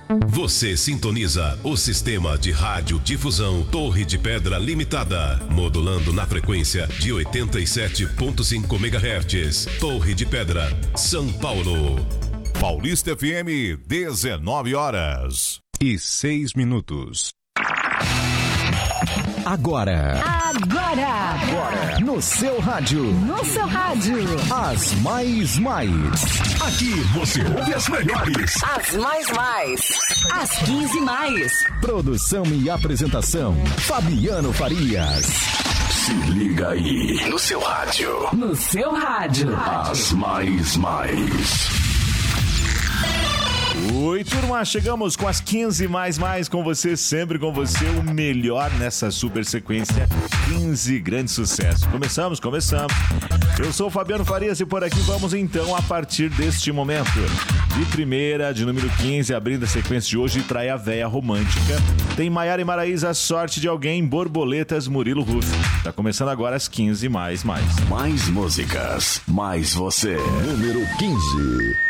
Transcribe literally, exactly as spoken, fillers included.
Você sintoniza o sistema de rádio difusão Torre de Pedra Limitada, modulando na frequência de oitenta e sete ponto cinco megahertz. Torre de Pedra, São Paulo. Paulista F M, dezenove horas e seis minutos. Agora. Agora. Agora. No seu rádio. No seu rádio. As mais mais. Aqui você ouve as melhores. As mais mais. As quinze mais. Produção e apresentação, Fabiano Farias. Se liga aí. No seu rádio. No seu rádio. As mais mais. Oi, turma, chegamos com as quinze mais mais com você, sempre com você, o melhor nessa super sequência, quinze grandes sucessos. Começamos, começamos. Eu sou o Fabiano Farias e por aqui vamos então a partir deste momento. De primeira, de número quinze, abrindo a sequência de hoje, Praia Véia Romântica. Tem Maiara e Maraísa, Sorte de Alguém, Borboletas, Murilo Huff. Tá começando agora as quinze mais mais. Mais músicas, mais você. Número quinze.